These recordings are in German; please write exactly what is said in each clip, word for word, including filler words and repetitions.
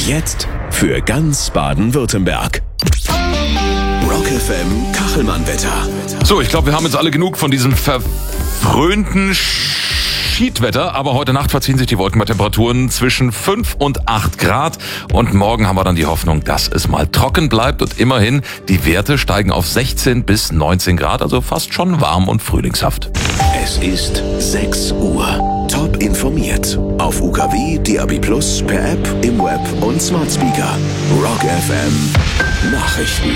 Jetzt für ganz Baden-Württemberg. Rock F M Kachelmann-Wetter. So, ich glaube, wir haben jetzt alle genug von diesem verfröhnten Schiedwetter, aber heute Nacht verziehen sich die Wolken bei Temperaturen zwischen fünf und acht Grad und morgen haben wir dann die Hoffnung, dass es mal trocken bleibt und immerhin die Werte steigen auf sechzehn bis neunzehn Grad, also fast schon warm und frühlingshaft. Es ist sechs Uhr. Top informiert. Auf U K W, D A B Plus, per App, im Web und Smart Speaker. Rock F M Nachrichten.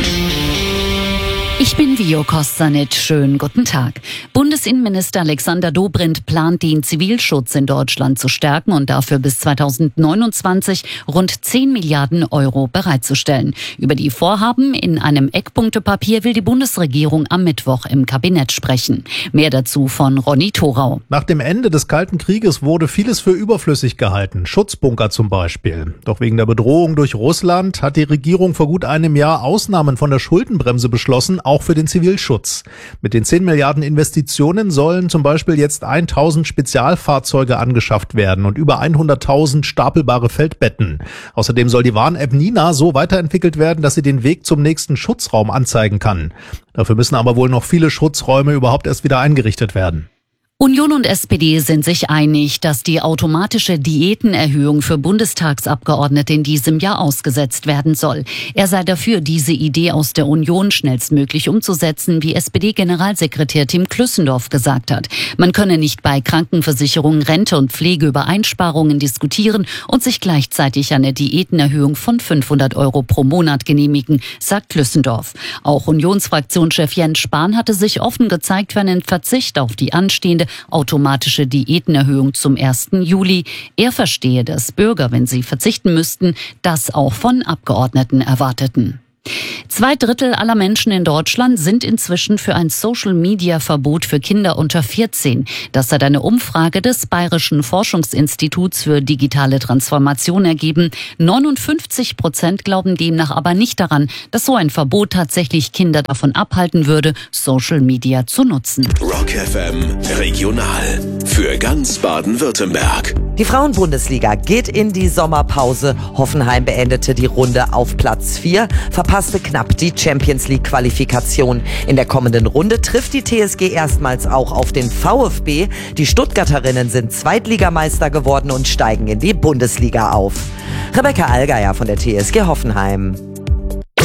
Ich bin Vio Kostanic. Schönen guten Tag. Bundesinnenminister Alexander Dobrindt plant, den Zivilschutz in Deutschland zu stärken und dafür bis zweitausendneunundzwanzig rund zehn Milliarden Euro bereitzustellen. Über die Vorhaben in einem Eckpunktepapier will die Bundesregierung am Mittwoch im Kabinett sprechen. Mehr dazu von Ronny Thorau. Nach dem Ende des Kalten Krieges wurde vieles für überflüssig gehalten, Schutzbunker zum Beispiel. Doch wegen der Bedrohung durch Russland hat die Regierung vor gut einem Jahr Ausnahmen von der Schuldenbremse beschlossen, auch für den Zivilschutz. Mit den zehn Milliarden Investitionen sollen zum Beispiel jetzt tausend Spezialfahrzeuge angeschafft werden und über hunderttausend stapelbare Feldbetten. Außerdem soll die Warn-App Nina so weiterentwickelt werden, dass sie den Weg zum nächsten Schutzraum anzeigen kann. Dafür müssen aber wohl noch viele Schutzräume überhaupt erst wieder eingerichtet werden. Union und S P D sind sich einig, dass die automatische Diätenerhöhung für Bundestagsabgeordnete in diesem Jahr ausgesetzt werden soll. Er sei dafür, diese Idee aus der Union schnellstmöglich umzusetzen, wie S P D-Generalsekretär Tim Klüssendorf gesagt hat. Man könne nicht bei Krankenversicherung, Rente und Pflege über Einsparungen diskutieren und sich gleichzeitig eine Diätenerhöhung von fünfhundert Euro pro Monat genehmigen, sagt Klüssendorf. Auch Unionsfraktionschef Jens Spahn hatte sich offen gezeigt für einen Verzicht auf die anstehende automatische Diätenerhöhung zum ersten Juli. Er verstehe, dass Bürger, wenn sie verzichten müssten, das auch von Abgeordneten erwarteten. Zwei Drittel aller Menschen in Deutschland sind inzwischen für ein Social-Media-Verbot für Kinder unter vierzehn. Das hat eine Umfrage des Bayerischen Forschungsinstituts für digitale Transformation ergeben. neunundfünfzig Prozent glauben demnach aber nicht daran, dass so ein Verbot tatsächlich Kinder davon abhalten würde, Social-Media zu nutzen. Rock F M Regional für ganz Baden-Württemberg. Die Frauenbundesliga geht in die Sommerpause. Hoffenheim beendete die Runde auf Platz vier, verpasste knapp die Champions-League-Qualifikation. In der kommenden Runde trifft die T S G erstmals auch auf den VfB. Die Stuttgarterinnen sind Zweitligameister geworden und steigen in die Bundesliga auf. Rebecca Allgeier von der T S G Hoffenheim.